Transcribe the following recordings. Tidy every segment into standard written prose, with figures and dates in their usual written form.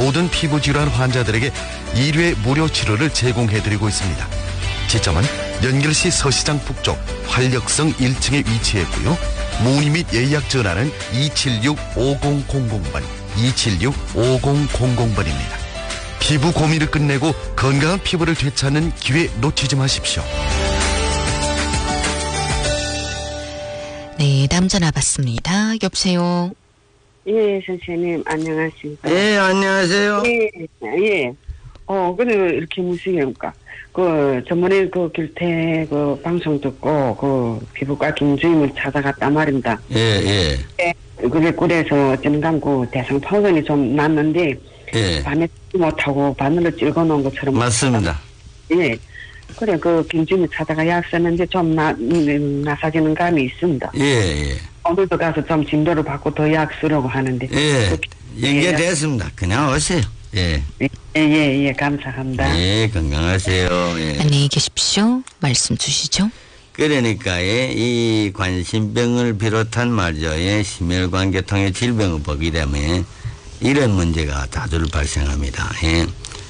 모든 피부질환 환자들에게 1회 무료 치료를 제공해드리고 있습니다. 지점은 연결시 서시장 북쪽 활력성 1층에 위치했고요. 문의 및 예약 전화는 276-5000번, 276-5000번입니다. 피부 고민을 끝내고 건강한 피부를 되찾는 기회 놓치지 마십시오. 네, 다음 전화 받습니다. 여보세요. 예, 선생님, 안녕하십니까. 예, 안녕하세요. 예. 근데 왜 이렇게 무시합니까? 전번에 길태 방송 듣고, 피부과 김주임을 찾아갔단 말입니다. 예. 그게 꿀에서 전감구 대상포근이 좀 났는데, 예. 밤에 못하고 바늘로 찔거 놓은 것처럼. 맞습니다. 예. 그래, 김주임을 찾아가 약 썼는데 좀 나사지는 감이 있습니다. 예. 오늘도 가서 좀 진도를 받고 더 약 쓰려고 하는데. 예. 연결됐습니다. 그냥 오세요. 예. 예, 감사합니다. 예, 건강하세요. 예. 안녕히 계십시오. 말씀 주시죠. 그러니까, 이 관심병을 비롯한 말이죠. 심혈관계통의 질병을 보게 되면 이런 문제가 자주 발생합니다. 예.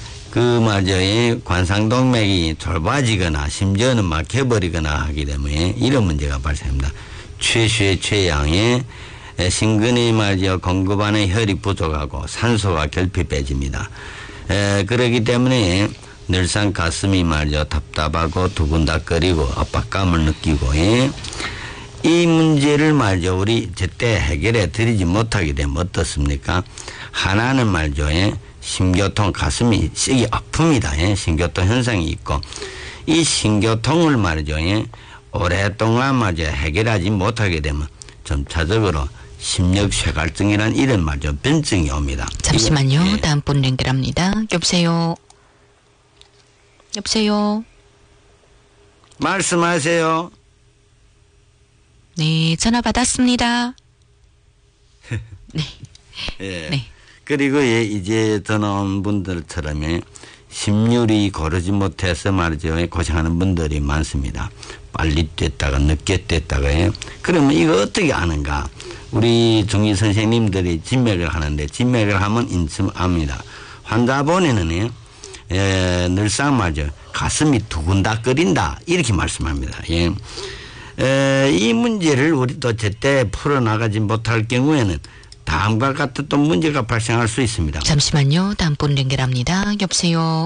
관상동맥이 좁아지거나 심지어는 막혀버리거나 하게 되면 이런 문제가 발생합니다. 최수의 최양의 심근이 말이죠. 공급하는 혈이 부족하고 산소가 결핍 빼집니다. 그렇기 때문에 늘상 가슴이 말이죠. 답답하고 두근닥거리고 압박감을 느끼고, 이 문제를 말이죠. 우리 제때 해결해 드리지 못하게 되면 어떻습니까? 하나는 말이죠. 심교통, 가슴이 세게 아픕니다. 심교통 현상이 있고, 이 심교통을 말이죠. 오랫동안 말이죠. 해결하지 못하게 되면 점차적으로 심력쇠갈증이란 이런 말이죠. 변증이 옵니다. 잠시만요. 예. 다음 분 연결합니다. 여보세요. 말씀하세요. 네, 전화 받았습니다. 네. 예. 네. 그리고 이제 전화온 분들처럼 심률이 고르지 못해서 말이죠. 고생하는 분들이 많습니다. 빨리 됐다가 늦게 됐다가. 그러면 이거 어떻게 아는가? 우리 중의 선생님들이 진맥을 하는데 진맥을 하면 인침합니다. 환자분에는 늘상 말이죠. 가슴이 두근닥거린다 이렇게 말씀합니다. 이 문제를 우리도 제때 풀어나가지 못할 경우에는 다음과 같은 또 문제가 발생할 수 있습니다. 잠시만요. 다음 분 연결합니다. 여보세요.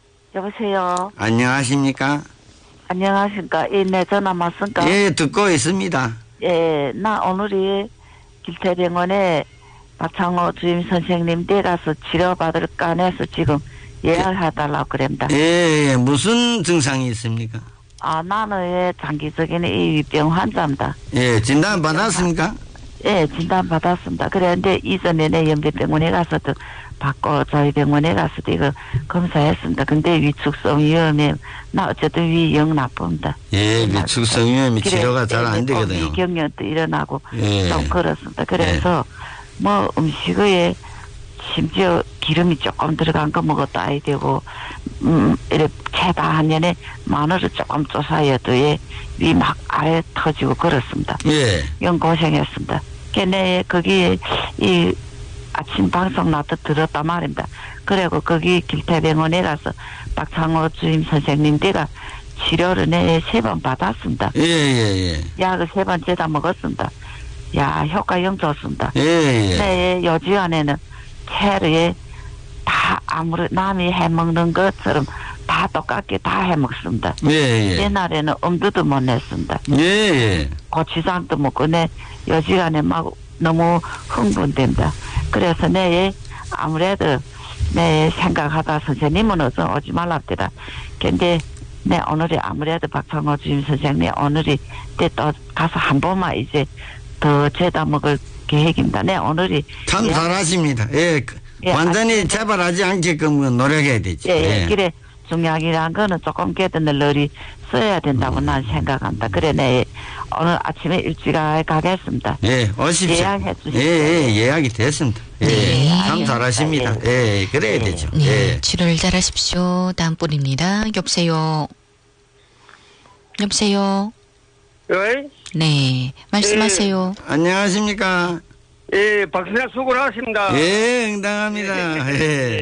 안녕하십니까? 안녕하십니까. 네, 전화 맞습니까? 예, 듣고 있습니다. 예, 나 오늘이 길태병원에 박창호 주임 선생님 댁 가서 치료받을까 해서 지금 예약을 해달라고 그럽니다. 예, 무슨 증상이 있습니까? 나는 장기적인 이 위병 환자입니다. 예, 진단 받았습니까? 예, 진단 받았습니다. 그런데 이전에 연배병원에 가서도 받고 저희 병원에 가서도 이거 검사했습니다. 근데 위축성 위험에 나 어쨌든 위 영 나쁩니다. 예, 위축성 위험이 치료가 잘 안 되거든요. 위경련도 일어나고 예. 좀 그렇습니다. 그래서 음식에 심지어 기름이 조금 들어간 거 먹어도 아이 되고 이렇게 채다 한 년에 마늘을 조금 쪼사여도 위 막 아래 터지고 그렇습니다. 예. 영 고생했습니다. 걔네 거기에 이 아침 방송 나도 들었단 말입니다. 그리고 거기 길태병원에 가서 박창호 주임 선생님 댁가 치료를 3번 받았습니다. 예. 약을 3번째다 먹었습니다. 야, 효과 영 좋습니다. 예. 요지안에는 채르에 다 남이 해먹는 것처럼 다 똑같게 다 해먹습니다. 예. 옛날에는 엄두도 못 냈습니다. 예. 고추장도 먹고 요지간에 막 너무 흥분됩니다. 그래서 아무래도 생각하다 선생님은 어서 오지 말랍니다. 근데 오늘이 아무래도 박창호 주임 선생님 오늘이 또 가서 한 번만 이제 더 죄다 먹을 계획입니다. 오늘이 참 잘하십니다. 예. 완전히 재발하지 않게끔 노력해야 되지. 예. 그래 중약이란 거는 조금 깨든 널리 써야 된다고 난 생각한다. 그래 오늘 아침에 일찍 가겠습니다. 예, 오십시오. 예약해 주시죠. 예, 예약이 됐습니다. 예, 네. 참 잘하십니다. 예, 그래야 되죠. 네, 예. 치료를 잘하십시오. 다음 분입니다. 여보세요. 예? 네, 말씀하세요. 안녕하십니까? 예, 박선생 수고하십니다. 예, 응당합니다. 예.